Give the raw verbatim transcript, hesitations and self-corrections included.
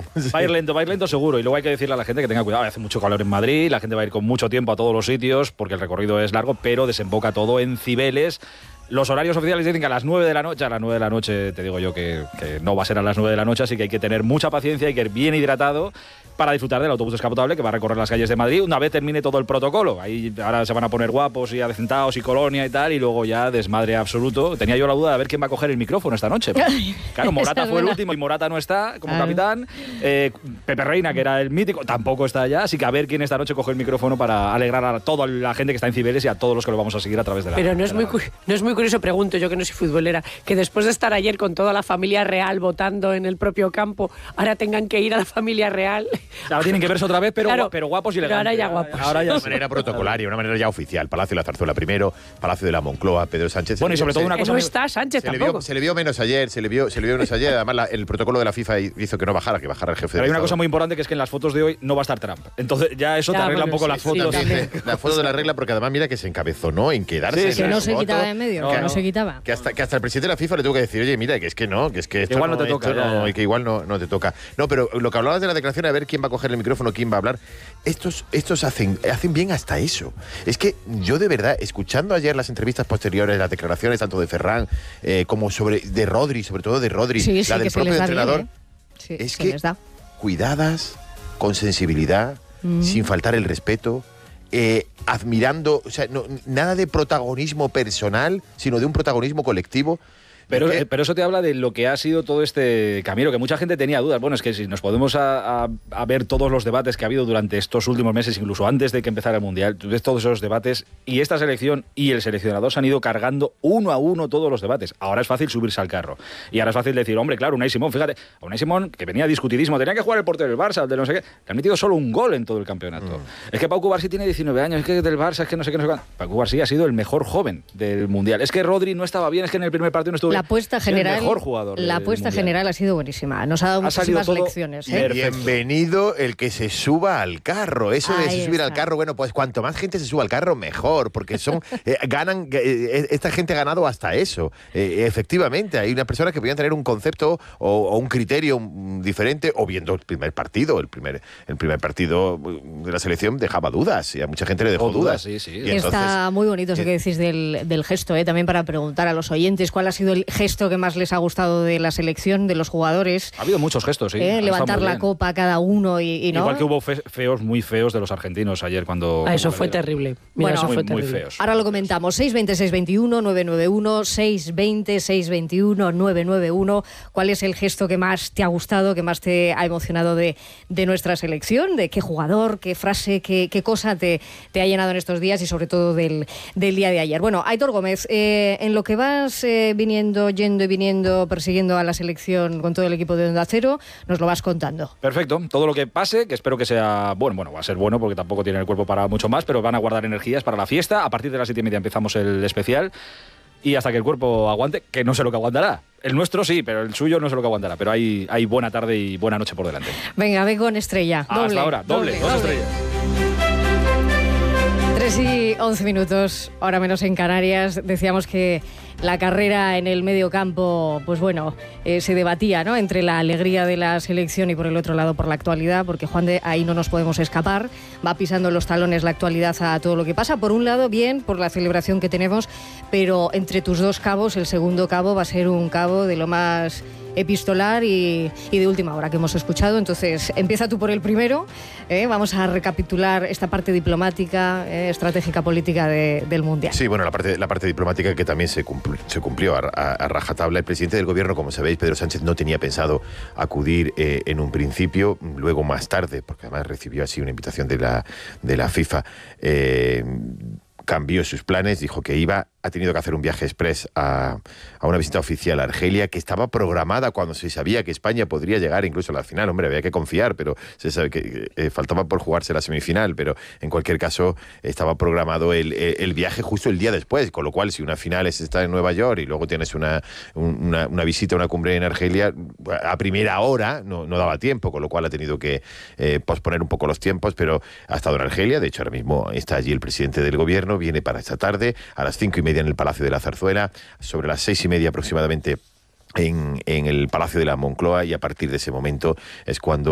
Va a ir lento, va a ir lento seguro. Y luego hay que decirle a la gente que tenga cuidado. Hace mucho calor en Madrid, la gente va a ir con mucho tiempo a todos los sitios porque el recorrido es largo, pero desemboca todo en Cibeles. Los horarios oficiales dicen que a las nueve de la noche, a las nueve de la noche te digo yo que, que no va a ser a las nueve de la noche, así que hay que tener mucha paciencia, hay que ir bien hidratado para disfrutar del autobús descapotable que va a recorrer las calles de Madrid una vez termine todo el protocolo. Ahí ahora se van a poner guapos y adecentados y colonia y tal, y luego ya desmadre absoluto. Tenía yo la duda de ver quién va a coger el micrófono esta noche. Claro, Morata fue el último y Morata no está como capitán. Eh, Pepe Reina, que era el mítico, tampoco está allá, así que a ver quién esta noche coge el micrófono para alegrar a toda la gente que está en Cibeles y a todos los que lo vamos a seguir a través de la... Pero no es, la... muy, no es muy curioso, pregunto yo que no soy futbolera, que después de estar ayer con toda la familia real votando en el propio campo, ahora tengan que ir a la familia real. Ahora tienen que verse otra vez, pero, claro, pero guapos y pero elegantes. ahora ya guapos. Ahora ya de una sí. manera protocolaria, una manera ya oficial. Palacio de la Zarzuela primero, Palacio de la Moncloa, Pedro Sánchez. Bueno, y sobre todo una Que cosa... no muy... está Sánchez se le, tampoco. vio, se le vio menos ayer, se le vio, se le vio menos ayer. Además, la, el protocolo de la FIFA hizo que no bajara, que bajara el jefe de Pero hay una Estado. cosa muy importante, que es que en las fotos de hoy no va a estar Trump. Entonces ya eso Ya, te arregla bueno, un poco sí, las sí, fotos. también. Eh, la foto de la regla, porque además mira que se encabezonó en quedarse Sí, en sí, Que la no se foto, quitaba de en medio, que que no no, se quitaba. Que hasta, que hasta el presidente de la FIFA le tuvo que decir, oye, mira, que es que no, que es que esto igual no te esto toca, no, ya, ya. y que igual no, no te toca. No, pero lo que hablabas de la declaración, a ver quién va a coger el micrófono, quién va a hablar, estos, estos hacen, hacen bien hasta eso. Es que yo de verdad, escuchando ayer las entrevistas posteriores, las declaraciones tanto de Ferran eh, como sobre de Rodri, sobre todo de Rodri, Sí, sí, la del que se propio les da entrenador, bien, ¿eh? Sí, es se que les da. cuidadas, con sensibilidad, Mm. sin faltar el respeto, eh, admirando, o sea, no, nada de protagonismo personal, sino de un protagonismo colectivo. Pero, ¿Qué? eh, pero eso te habla de lo que ha sido todo este camino, que mucha gente tenía dudas. Bueno, es que si nos podemos a, a, a ver todos los debates que ha habido durante estos últimos meses, incluso antes de que empezara el Mundial, tú ves todos esos debates y esta selección y el seleccionador se han ido cargando uno a uno todos los debates. Ahora es fácil subirse al carro. Y ahora es fácil decir, hombre, claro, Unai Simón, fíjate, a Unai Simón, que venía discutidísimo, tenía que jugar el portero del Barça, el de no sé qué, le han metido solo un gol en todo el campeonato. Mm. Es que Pau Cubarsí tiene diecinueve años, es que del Barça, es que no sé qué, no sé qué. Pau Cubarsí ha sido el mejor joven del Mundial. Es que Rodri no estaba bien, es que en el primer partido no estuvo bien. La apuesta general, el mejor jugador la apuesta general ha sido buenísima. Nos ha dado Ha salido muchísimas todo lecciones. ¿eh? Bienvenido el que se suba al carro. Eso de Ahí subir está. al carro, bueno, pues cuanto más gente se suba al carro, mejor, porque son eh, ganan, eh, esta gente ha ganado hasta eso. Eh, efectivamente, hay unas personas que podían tener un concepto o, o un criterio mm, diferente, o viendo el primer partido, el primer, el primer partido de la selección dejaba dudas, y a mucha gente le dejó O dudas, dudas. sí, sí. Y Está entonces, muy bonito eso eh, que decís del, del gesto, ¿eh? También para preguntar a los oyentes cuál ha sido el gesto que más les ha gustado de la selección, de los jugadores. Ha habido muchos gestos, sí. ¿eh? Han estado Levantar muy la bien. copa a cada uno y, y no. Igual que hubo fe- feos, muy feos de los argentinos ayer cuando... Ah, eso cuando fue perdieron. terrible. Mira, Bueno, eso Muy, fue muy terrible. feos. Ahora lo comentamos. seis veinte, seis veintiuno, nueve nueve uno, seis veinte, seis veintiuno, nueve nueve uno. ¿Cuál es el gesto que más te ha gustado, que más te ha emocionado de, de nuestra selección? ¿De qué jugador, qué frase, qué, qué cosa te, te ha llenado en estos días y sobre todo del, del día de ayer? Bueno, Aitor Gómez, eh, en lo que vas eh, viniendo, yendo y viniendo, persiguiendo a la selección con todo el equipo de Onda Cero, nos lo vas contando. Perfecto. Todo lo que pase, que espero que sea bueno, bueno, va a ser bueno porque tampoco tiene el cuerpo para mucho más, pero van a guardar energías para la fiesta. A partir de las siete y media empezamos el especial y hasta que el cuerpo aguante, que no sé lo que aguantará. El nuestro sí, pero el suyo no sé lo que aguantará. Pero hay, hay buena tarde y buena noche por delante. Venga, ve con estrella. Hasta Doble, ahora, doble, doble, dos doble. estrellas. tres y once minutos, ahora menos en Canarias. Decíamos que la carrera en el medio campo, pues bueno, eh, se debatía, ¿no?, entre la alegría de la selección y por el otro lado por la actualidad, porque Juan de ahí no nos podemos escapar. Va pisando los talones la actualidad a todo lo que pasa. Por un lado, bien, por la celebración que tenemos, pero entre tus dos cabos, el segundo cabo va a ser un cabo de lo más epistolar y, y de última hora que hemos escuchado. Entonces, empieza tú por el primero. ¿eh? Vamos a recapitular esta parte diplomática, eh, estratégica, política de, del Mundial. Sí, bueno, la parte, la parte diplomática que también se cumplió, se cumplió a, a, a rajatabla. El presidente del gobierno, como sabéis, Pedro Sánchez, no tenía pensado acudir eh, en un principio, luego más tarde, porque además recibió así una invitación de la, de la FIFA, eh, cambió sus planes, dijo que iba, ha tenido que hacer un viaje express a, a una visita oficial a Argelia, que estaba programada cuando se sabía que España podría llegar incluso a la final. Hombre, había que confiar, pero se sabe que eh, faltaba por jugarse la semifinal, pero en cualquier caso estaba programado el, el viaje justo el día después, con lo cual si una final es estar en Nueva York y luego tienes una, una, una visita, una cumbre en Argelia, a primera hora no, no daba tiempo, con lo cual ha tenido que eh, posponer un poco los tiempos, pero ha estado en Argelia. De hecho, ahora mismo está allí el presidente del gobierno, viene para esta tarde, a las cinco y media en el Palacio de la Zarzuela, sobre las seis y media aproximadamente en, en el Palacio de la Moncloa, y a partir de ese momento es cuando